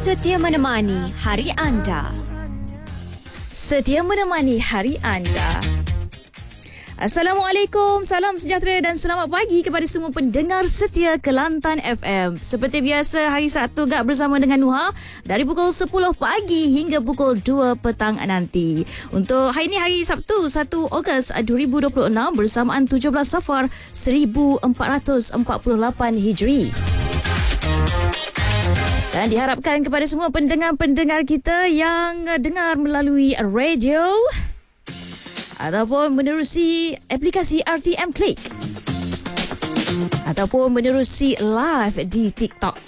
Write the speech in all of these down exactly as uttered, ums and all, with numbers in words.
Setia menemani hari anda. Setia menemani hari anda. Assalamualaikum, salam sejahtera dan selamat pagi kepada semua pendengar setia Kelantan F M. Seperti biasa, hari Sabtu gak bersama dengan Nuha dari pukul sepuluh pagi hingga pukul dua petang nanti. Untuk hari ini, hari Sabtu satu Ogos dua ribu dua puluh enam bersamaan tujuh belas Safar seribu empat ratus empat puluh lapan Hijri. Dan diharapkan kepada semua pendengar-pendengar kita yang dengar melalui radio ataupun menerusi aplikasi R T M Click ataupun menerusi live di TikTok.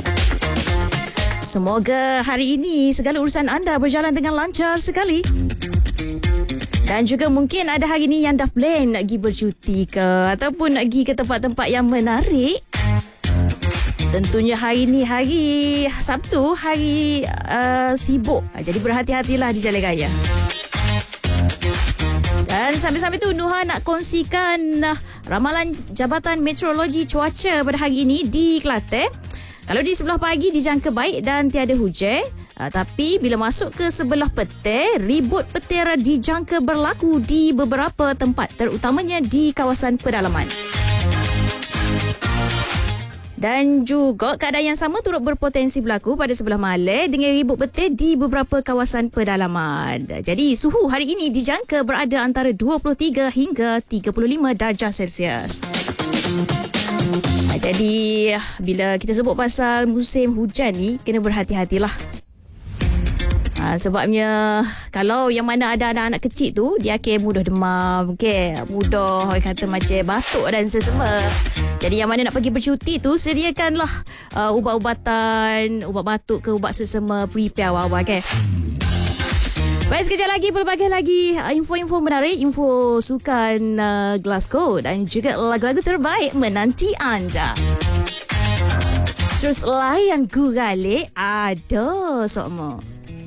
Semoga hari ini segala urusan anda berjalan dengan lancar sekali. Dan juga mungkin ada hari ini yang dah plan nak pergi bercuti ke ataupun nak pergi ke tempat-tempat yang menarik. Tentunya hari ni hari Sabtu, hari uh, sibuk. Jadi berhati-hatilah di jalan raya. Dan sambil-sambil tu Nuha nak kongsikan uh, ramalan Jabatan Meteorologi Cuaca pada hari ini di Kelantan. Kalau di sebelah pagi dijangka baik dan tiada hujan. Uh, tapi bila masuk ke sebelah petang, ribut petir dijangka berlaku di beberapa tempat, terutamanya di kawasan pedalaman. Dan juga keadaan yang sama turut berpotensi berlaku pada sebelah malam dengan ribut petir di beberapa kawasan pedalaman. Jadi suhu hari ini dijangka berada antara dua puluh tiga hingga tiga puluh lima darjah Celsius. Jadi bila kita sebut pasal musim hujan ni, kena berhati-hatilah. Ha, sebabnya kalau yang mana ada anak-anak kecil tu, dia akan mudah demam, okay? Mudah kata macam batuk dan sesama. Jadi yang mana nak pergi bercuti tu, sediakanlah uh, ubat-ubatan, ubat batuk ke ubat sesama, prepare awal-awal, okay? Baik, sekejap lagi pelbagai lagi uh, info-info menarik, info sukan uh, Glasgow dan juga lagu-lagu terbaik menanti anda. Terus layan gurale ada sokmo.